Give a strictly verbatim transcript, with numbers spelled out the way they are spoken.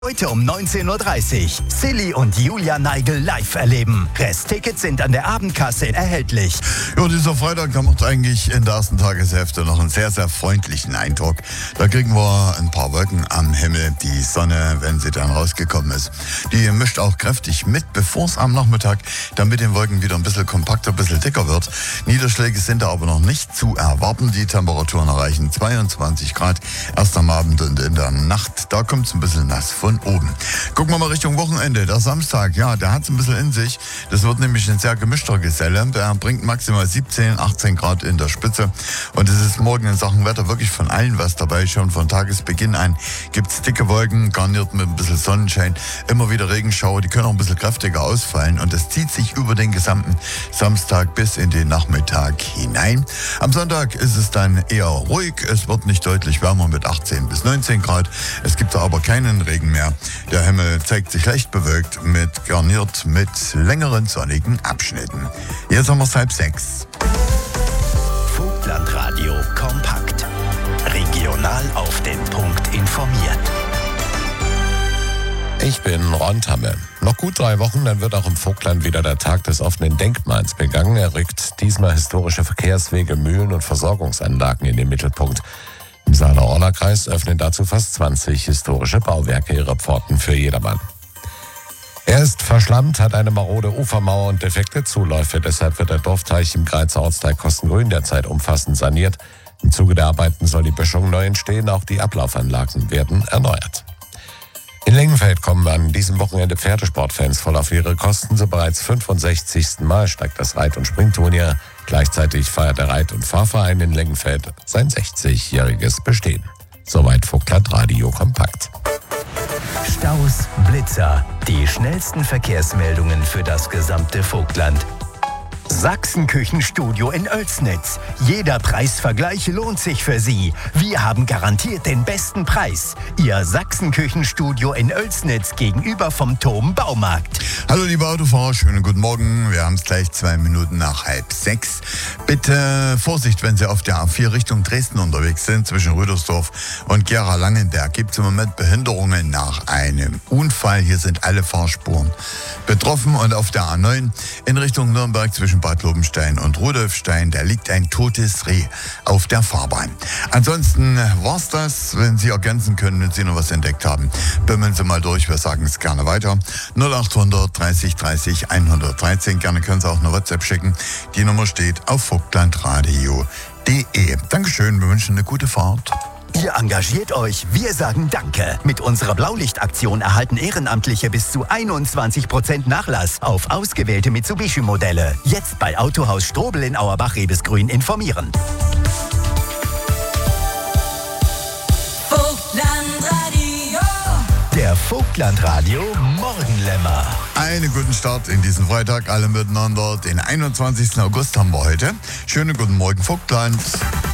Heute um neunzehn Uhr dreißig. Silly und Julia Neigel live erleben. Resttickets sind an der Abendkasse erhältlich. Ja, dieser Freitag, der macht eigentlich in der ersten Tageshälfte noch einen sehr, sehr freundlichen Eindruck. Da kriegen wir ein paar Wolken am Himmel. Die Sonne, wenn sie dann rausgekommen ist, die mischt auch kräftig mit, bevor es am Nachmittag dann mit den Wolken wieder ein bisschen kompakter, ein bisschen dicker wird. Niederschläge sind da aber noch nicht zu erwarten. Die Temperaturen erreichen zweiundzwanzig Grad erst am Abend und in der Nacht. Da kommt es ein bisschen nass von oben. Gucken wir mal Richtung Wochenende. Der Samstag, ja, der hat es ein bisschen in sich. Das wird nämlich ein sehr gemischter Geselle. Der bringt maximal siebzehn, achtzehn Grad in der Spitze. Und es ist morgen in Sachen Wetter wirklich von allen was dabei. Schon von Tagesbeginn an gibt es dicke Wolken, garniert mit ein bisschen Sonnenschein. Immer wieder Regenschauer, die können auch ein bisschen kräftiger ausfallen. Und das zieht sich über den gesamten Samstag bis in den Nachmittag hinein. Am Sonntag ist es dann eher ruhig. Es wird nicht deutlich wärmer mit achtzehn bis neunzehn Grad. Es gibt aber keinen Regen mehr. Der Himmel zeigt sich leicht bewölkt, mit garniert mit längeren sonnigen Abschnitten. Jetzt haben wir es halb sechs. Vogtlandradio kompakt. Regional auf den Punkt informiert. Ich bin Ron Tamme. Noch gut drei Wochen, dann wird auch im Vogtland wieder der Tag des offenen Denkmals begangen. Er rückt diesmal historische Verkehrswege, Mühlen und Versorgungsanlagen in den Mittelpunkt. Im Saale-Orla-Kreis öffnen dazu fast zwanzig historische Bauwerke ihre Pforten für jedermann. Er ist verschlammt, hat eine marode Ufermauer und defekte Zuläufe. Deshalb wird der Dorfteich im Greizer Ortsteil Kostengrün derzeit umfassend saniert. Im Zuge der Arbeiten soll die Böschung neu entstehen, auch die Ablaufanlagen werden erneuert. In Lengenfeld kommen an diesem Wochenende Pferdesportfans voll auf ihre Kosten. So bereits fünfundsechzigsten Mal steigt das Reit- und Springturnier. Gleichzeitig feiert der Reit- und Fahrverein in Lengenfeld sein sechzigjähriges Bestehen. Soweit Vogtlandradio kompakt. Staus, Blitzer. Die schnellsten Verkehrsmeldungen für das gesamte Vogtland. Sachsenküchenstudio in Oelsnitz. Jeder Preisvergleich lohnt sich für Sie. Wir haben garantiert den besten Preis. Ihr Sachsenküchenstudio in Oelsnitz gegenüber vom Tom Baumarkt. Hallo liebe Autofahrer, schönen guten Morgen. Wir haben es gleich zwei Minuten nach halb sechs. Bitte Vorsicht, wenn Sie auf der A vier Richtung Dresden unterwegs sind. Zwischen Rüdersdorf und Gera-Langenberg gibt es im Moment Behinderungen nach einem Unfall. Hier sind alle Fahrspuren betroffen. Und auf der A neun in Richtung Nürnberg zwischen Bad Lobenstein und Rudolfstein, da liegt ein totes Reh auf der Fahrbahn. Ansonsten war's das. Wenn Sie ergänzen können, wenn Sie noch was entdeckt haben, bimmeln Sie mal durch. Wir sagen es gerne weiter. null achthundert dreißig dreißig hundertdreizehn. Gerne können Sie auch eine WhatsApp schicken. Die Nummer steht auf vogtlandradio punkt de. Dankeschön, wir wünschen eine gute Fahrt. Ihr engagiert euch, wir sagen Danke. Mit unserer Blaulichtaktion erhalten Ehrenamtliche bis zu einundzwanzig Prozent Nachlass auf ausgewählte Mitsubishi-Modelle. Jetzt bei Autohaus Strobel in Auerbach-Rebesgrün informieren. Vogtlandradio. Der Vogtlandradio Morgenlämmer. Einen guten Start in diesen Freitag, alle miteinander. Den einundzwanzigsten August haben wir heute. Schönen guten Morgen, Vogtland.